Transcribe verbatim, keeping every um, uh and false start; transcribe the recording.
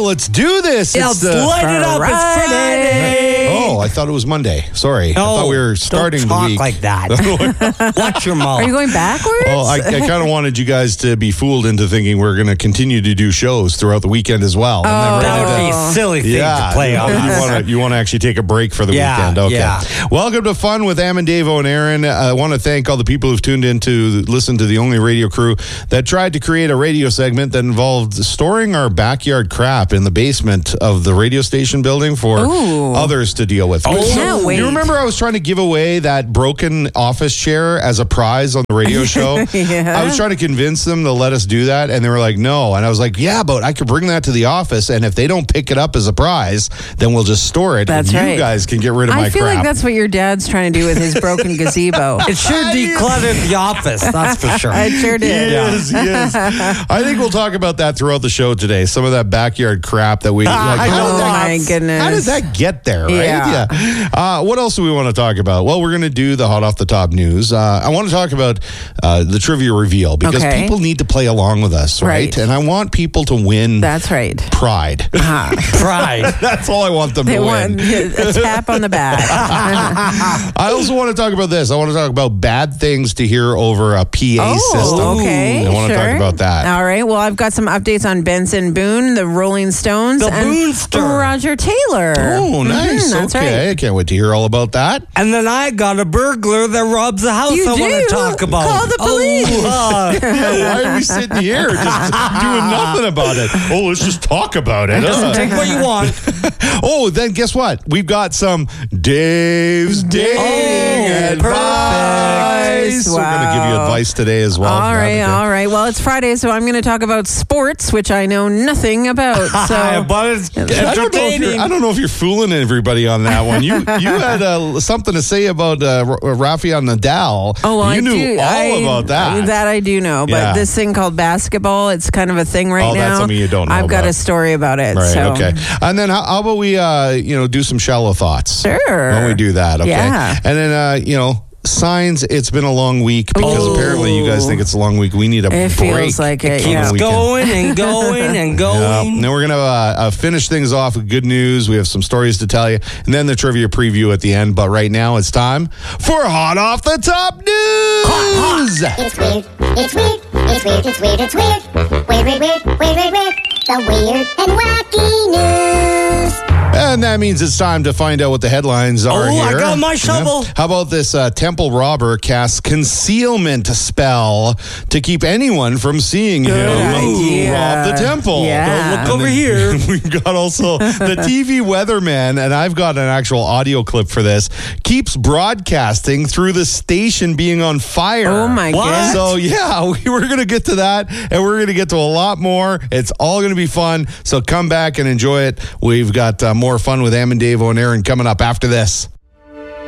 let's do this. Yeah, It's let's the light it up. It's Friday. Oh, I thought it was Monday. Sorry. No, I thought we were starting don't the talk week. like that. Watch your mouth. Are you going backwards? Well, I, I kind of wanted you guys to be fooled into thinking we're going to continue to do shows throughout the weekend as well. And then Oh. we're That gonna- would be a silly thing yeah, to play on you us. want to you want to actually take a break for the Yeah, weekend. Okay. yeah. Welcome to Fun with Am and Dave and Aaron. I want to thank all the people who've tuned in to listen to the only radio crew that tried to create a radio segment that involved storing our backyard crap in the basement of the radio station building for Ooh. others to deal with. I can't wait. You remember I was trying to give away that broken office chair as a prize on the radio show? Yeah. I was trying to convince them to let us do that, and they were like, no. And I was like, yeah, but I could bring that to the office, and if they don't pick it up as a prize, then we'll just store it, That's and right. you guys can get rid of my I feel crap. like that's what your dad's trying to do with his broken gazebo. It sure decluttered the office, that's for sure. I sure did. Yes, yes. I think we'll talk about that throughout the show today. Some of that backyard crap that we. Like, I how know. did Oh that- my goodness. How does that get there, right? Yeah. Yeah. Uh, what else do we want to talk about? Well, we're going to do the hot off the top news. Uh, I want to talk about uh, the trivia reveal because Okay. people need to play along with us, right? Right. And I want people to win That's right. pride. Pride. That's all I want them They to want win. a tap on the back. I also want to talk about this. I want to talk about bad things to hear over a P A system. Oh, okay. I want to sure. talk about that. All right. Well, I've got some updates on Benson Boone, the Rolling Stones, The and Boonster. Roger Taylor. Oh, nice. Mhm, that's okay. right. I can't wait to hear all about that. And then I got a burglar that robs a house You I want do? to talk about. Call the police. Oh, uh, Yeah, why are we sitting here just doing nothing about it? Oh, let's just talk about it. Uh. take what you want. Oh, then guess what? We've got some Dave's dating Oh, advice. We're going to give you Wow. advice today as well. All right, all right. Well, it's Friday, so I'm going to talk about sports, which I know nothing about. So but it's I don't, know if entertaining. you're, I don't know if you're fooling everybody on that one. You you had uh, something to say about uh, R- Rafael Nadal. Oh, well, you I knew do. all I, about that. That I do know. But Yeah. this thing called basketball, it's kind of a thing right Oh, now. that's something you don't know I've got about. a story about it. Right. so. Okay. And then how, how about we, uh, you know, do some shallow thoughts? Sure. Why don't we do that? Okay. Yeah. And then, uh, you know, signs. It's been a long week because Ooh. apparently you guys think it's a long week. We need a It break. feels like it, on the yeah. Keeps weekend. going and going and Yeah. going. And then we're gonna uh, uh, finish things off with good news. We have some stories to tell you, and then the trivia preview at the end. But right now, it's time for hot off the top news. It's weird, it's weird, it's weird, it's weird, it's weird. Weird, weird, weird, weird, weird, weird. The weird and wacky news. And that means it's time to find out what the headlines are Oh, here. I got my shovel. Yeah. How about this uh, temple robber casts concealment spell to keep anyone from seeing him idea. rob the temple? Yeah. Look And over then here. We've got also the T V weatherman, and I've got an actual audio clip for this, keeps broadcasting through the station being on fire. Oh, my What? goodness. So, yeah, we, we're going to get to that, and we're going to get to a lot more. It's all going to be fun, so come back and enjoy it. We've got uh, more fun with Am and Dave and Aaron coming up after this.